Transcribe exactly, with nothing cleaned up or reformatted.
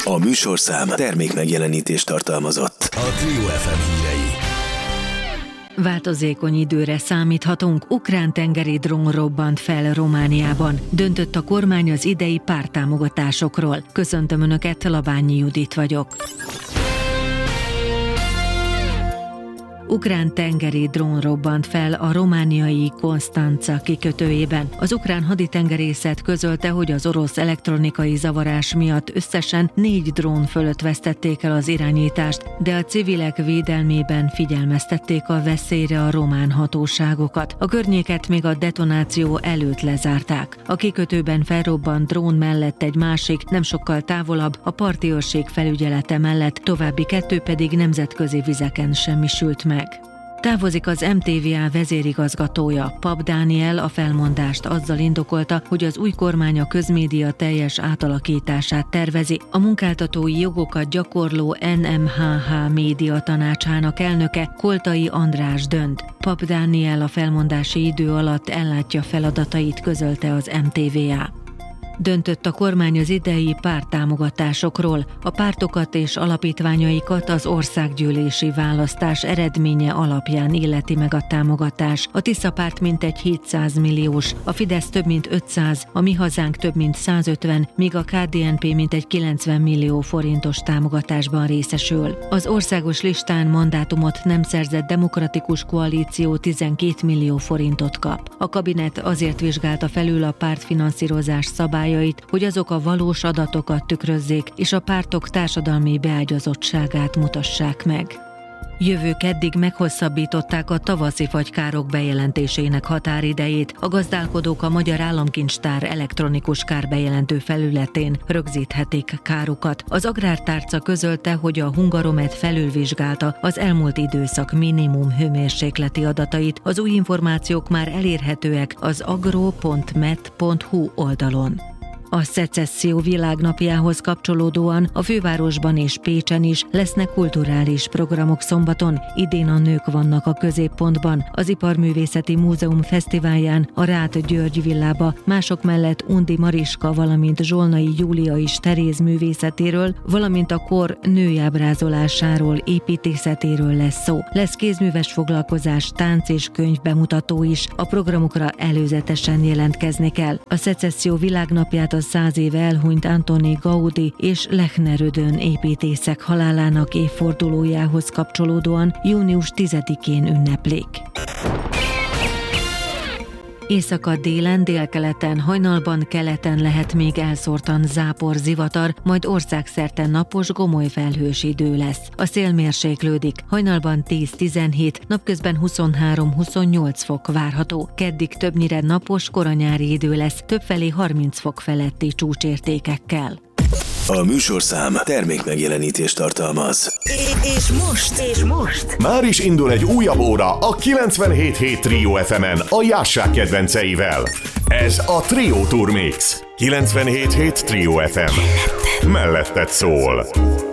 A műsorszám termék megjelenítést tartalmazott. A Trio ef em hírei. Változékony időre számíthatunk. Ukrán tengeri drón robbant fel Romániában. Döntött a kormány az idei párttámogatásokról. Köszöntöm Önöket, Labányi Judit vagyok. Ukrán tengeri drón robbant fel a romániai Konstanca kikötőjében. Az ukrán haditengerészet közölte, hogy az orosz elektronikai zavarás miatt összesen négy drón fölött vesztették el az irányítást, de a civilek védelmében figyelmeztették a veszélyre a román hatóságokat. A környéket még a detonáció előtt lezárták. A kikötőben felrobbant drón mellett egy másik, nem sokkal távolabb, a parti őrség felügyelete mellett, további kettő pedig nemzetközi vizeken semmisült meg. Távozik az em té vé á vezérigazgatója. Pap Dániel a felmondást azzal indokolta, hogy az új kormány a közmédia teljes átalakítását tervezi. A munkáltatói jogokat gyakorló en em há há média tanácsának elnöke, Koltai András dönt. Pap Dániel a felmondási idő alatt ellátja feladatait, közölte az em té vé á. Döntött a kormány az idei párttámogatásokról. A pártokat és alapítványaikat az országgyűlési választás eredménye alapján illeti meg a támogatás. A Tisza párt mintegy hétszáz milliós, a Fidesz több mint ötszáz, a Mi Hazánk több mint százötven, míg a ká dé en pé mintegy kilencven millió forintos támogatásban részesül. Az országos listán mandátumot nem szerzett Demokratikus Koalíció tizenkét millió forintot kap. A kabinet azért vizsgálta felül a pártfinanszírozás szabályait, hogy azok a valós adatokat tükrözzék, és a pártok társadalmi beágyazottságát mutassák meg. Jövő keddig meghosszabbították a tavaszi fagykárok bejelentésének határidejét. A gazdálkodók a Magyar Államkincstár elektronikus kárbejelentő felületén rögzíthetik kárukat. Az Agrártárca közölte, hogy a Hungaromet felülvizsgálta az elmúlt időszak minimum hőmérsékleti adatait. Az új információk már elérhetőek az agro pont met pont hu oldalon. A Szecesszió világnapjához kapcsolódóan a fővárosban és Pécsen is lesznek kulturális programok szombaton. Idén a nők vannak a középpontban. Az Iparművészeti Múzeum fesztiválján a Ráth György villába mások mellett Undi Mariska, valamint Zsolnai Júlia is Teréz művészetéről, valamint a kor női ábrázolásáról, építészetéről lesz szó. Lesz kézműves foglalkozás, tánc és könyv bemutató is. A programokra előzetesen jelentkezni kell. A Szecesszió világnapját a száz éve elhunyt Antoni Gaudi és Lechner Ödön építészek halálának évfordulójához kapcsolódóan június tizedikén ünneplik. Északa délen, délkeleten, hajnalban, keleten lehet még elszórtan zápor, zivatar, majd országszerte napos, gomoly felhős idő lesz. A szél mérséklődik, hajnalban tíz-tizenhét, napközben huszonhárom-huszonnyolc fok várható. Keddig többnyire napos, koranyári idő lesz, többfelé harminc fok feletti csúcsértékekkel. A műsorszám termék megjelenítést tartalmaz. És most, és most már is indul egy újabb óra a kilencvenhét hét Trio ef emen a Jássák kedvenceivel. Ez a Trio Tour Mix. kilencvenhét hét Trio ef em. Melletted szól.